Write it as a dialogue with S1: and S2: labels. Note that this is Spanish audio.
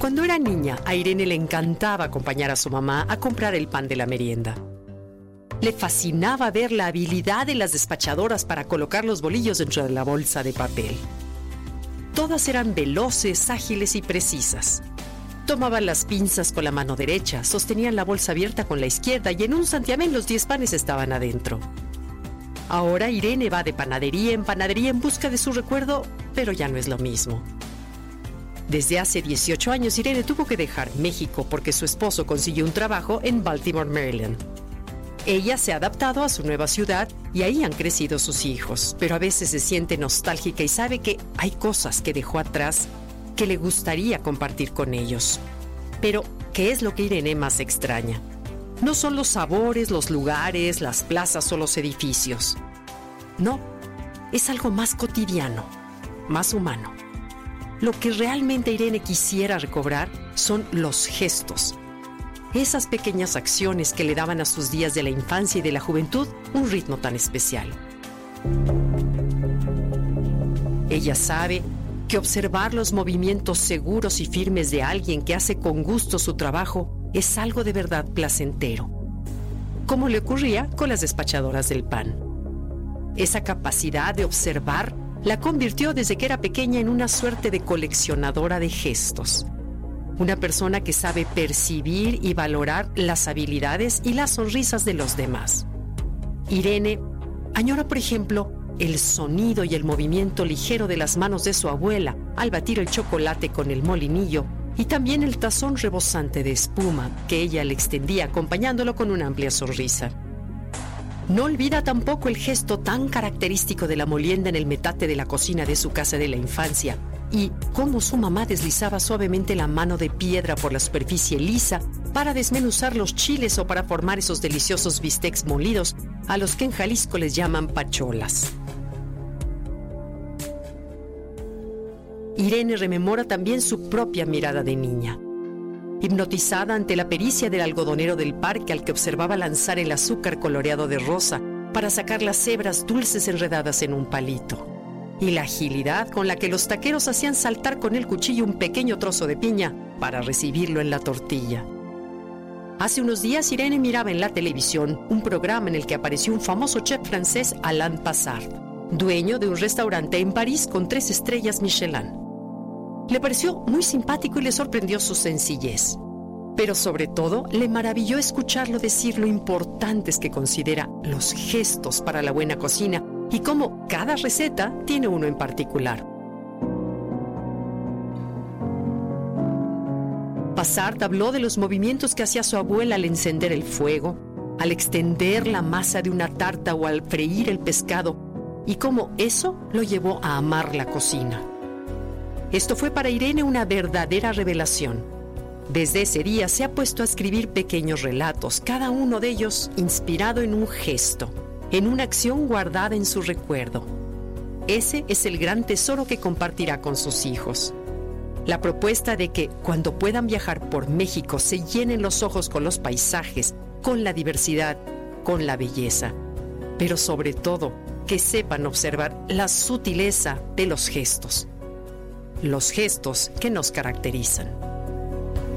S1: Cuando era niña, a Irene le encantaba acompañar a su mamá a comprar el pan de la merienda. Le fascinaba ver la habilidad de las despachadoras para colocar los bolillos dentro de la bolsa de papel. Todas eran veloces, ágiles y precisas. Tomaban las pinzas con la mano derecha, sostenían la bolsa abierta con la izquierda y en un santiamén los 10 panes estaban adentro. Ahora Irene va de panadería en busca de su recuerdo, pero ya no es lo mismo. Desde hace 18 años, Irene tuvo que dejar México porque su esposo consiguió un trabajo en Baltimore, Maryland. Ella se ha adaptado a su nueva ciudad y ahí han crecido sus hijos, pero a veces se siente nostálgica y sabe que hay cosas que dejó atrás que le gustaría compartir con ellos. Pero, ¿qué es lo que Irene más extraña? No son los sabores, los lugares, las plazas o los edificios. No, es algo más cotidiano, más humano. Lo que realmente Irene quisiera recobrar son los gestos. Esas pequeñas acciones que le daban a sus días de la infancia y de la juventud un ritmo tan especial. Ella sabe que observar los movimientos seguros y firmes de alguien que hace con gusto su trabajo es algo de verdad placentero, como le ocurría con las despachadoras del pan. Esa capacidad de observar la convirtió desde que era pequeña en una suerte de coleccionadora de gestos. Una persona que sabe percibir y valorar las habilidades y las sonrisas de los demás. Irene añora, por ejemplo, el sonido y el movimiento ligero de las manos de su abuela al batir el chocolate con el molinillo y también el tazón rebosante de espuma que ella le extendía acompañándolo con una amplia sonrisa. No olvida tampoco el gesto tan característico de la molienda en el metate de la cocina de su casa de la infancia y cómo su mamá deslizaba suavemente la mano de piedra por la superficie lisa para desmenuzar los chiles o para formar esos deliciosos bistecs molidos a los que en Jalisco les llaman pacholas. Irene rememora también su propia mirada de niña. Hipnotizada ante la pericia del algodonero del parque al que observaba lanzar el azúcar coloreado de rosa para sacar las hebras dulces enredadas en un palito, y la agilidad con la que los taqueros hacían saltar con el cuchillo un pequeño trozo de piña para recibirlo en la tortilla. Hace unos días Irene miraba en la televisión un programa en el que apareció un famoso chef francés, Alain Passard, dueño de un restaurante en París con 3 estrellas Michelin. Le pareció muy simpático y le sorprendió su sencillez. Pero sobre todo, le maravilló escucharlo decir lo importantes que considera los gestos para la buena cocina y cómo cada receta tiene uno en particular. Passard habló de los movimientos que hacía su abuela al encender el fuego, al extender la masa de una tarta o al freír el pescado, y cómo eso lo llevó a amar la cocina. Esto fue para Irene una verdadera revelación. Desde ese día se ha puesto a escribir pequeños relatos, cada uno de ellos inspirado en un gesto, en una acción guardada en su recuerdo. Ese es el gran tesoro que compartirá con sus hijos. La propuesta de que cuando puedan viajar por México se llenen los ojos con los paisajes, con la diversidad, con la belleza, pero sobre todo que sepan observar la sutileza de los gestos que nos caracterizan.